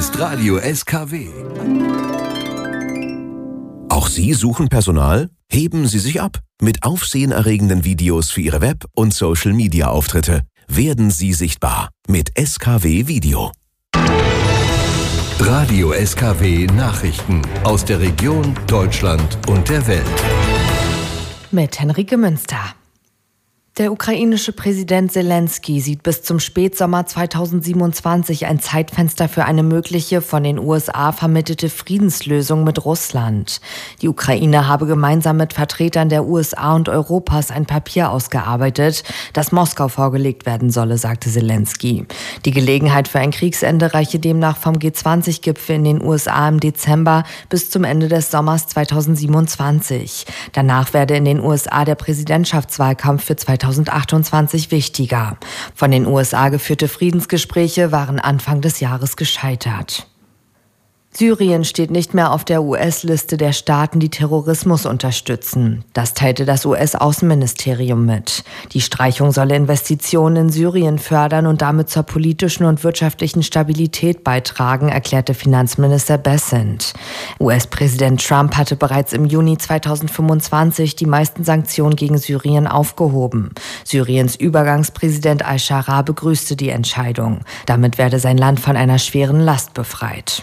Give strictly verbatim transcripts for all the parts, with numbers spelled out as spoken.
ist Radio S K W. Auch Sie suchen Personal? Heben Sie sich ab mit aufsehenerregenden Videos für Ihre Web- und Social-Media-Auftritte. Werden Sie sichtbar mit S K W Video. Radio S K W Nachrichten aus der Region, Deutschland und der Welt. Mit Henrike Münster. Der ukrainische Präsident Zelensky sieht bis zum Spätsommer zweitausendsiebenundzwanzig ein Zeitfenster für eine mögliche von den U S A vermittelte Friedenslösung mit Russland. Die Ukraine habe gemeinsam mit Vertretern der U S A und Europas ein Papier ausgearbeitet, das Moskau vorgelegt werden solle, sagte Zelensky. Die Gelegenheit für ein Kriegsende reiche demnach vom G zwanzig Gipfel in den U S A im Dezember bis zum Ende des Sommers zweitausendsiebenundzwanzig. Danach werde in den U S A der Präsidentschaftswahlkampf für zweitausendachtundzwanzig wichtiger. Von den U S A geführte Friedensgespräche waren Anfang des Jahres gescheitert. Syrien steht nicht mehr auf der U S-Liste der Staaten, die Terrorismus unterstützen. Das teilte das U S-Außenministerium mit. Die Streichung solle Investitionen in Syrien fördern und damit zur politischen und wirtschaftlichen Stabilität beitragen, erklärte Finanzminister Bessent. U S-Präsident Trump hatte bereits im Juni zweitausendfünfundzwanzig die meisten Sanktionen gegen Syrien aufgehoben. Syriens Übergangspräsident al-Shara begrüßte die Entscheidung. Damit werde sein Land von einer schweren Last befreit.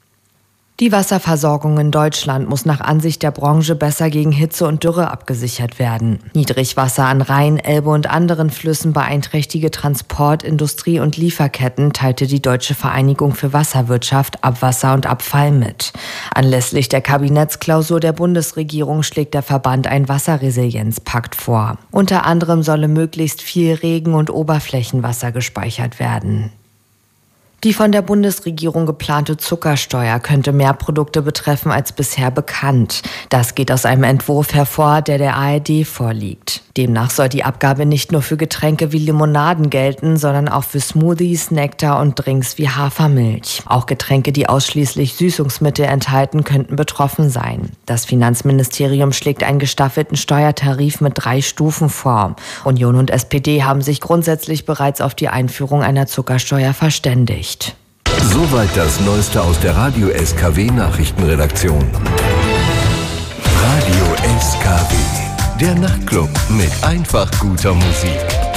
Die Wasserversorgung in Deutschland muss nach Ansicht der Branche besser gegen Hitze und Dürre abgesichert werden. Niedrigwasser an Rhein, Elbe und anderen Flüssen beeinträchtige Transport-, Industrie- und Lieferketten, teilte die Deutsche Vereinigung für Wasserwirtschaft, Abwasser und Abfall mit. Anlässlich der Kabinettsklausur der Bundesregierung schlägt der Verband einen Wasserresilienzpakt vor. Unter anderem solle möglichst viel Regen- und Oberflächenwasser gespeichert werden. Die von der Bundesregierung geplante Zuckersteuer könnte mehr Produkte betreffen als bisher bekannt. Das geht aus einem Entwurf hervor, der der A R D vorliegt. Demnach soll die Abgabe nicht nur für Getränke wie Limonaden gelten, sondern auch für Smoothies, Nektar und Drinks wie Hafermilch. Auch Getränke, die ausschließlich Süßungsmittel enthalten, könnten betroffen sein. Das Finanzministerium schlägt einen gestaffelten Steuertarif mit drei Stufen vor. Union und S P D haben sich grundsätzlich bereits auf die Einführung einer Zuckersteuer verständigt. Soweit das Neueste aus der Radio S K W Nachrichtenredaktion. Radio S K W, der Nachtclub mit einfach guter Musik.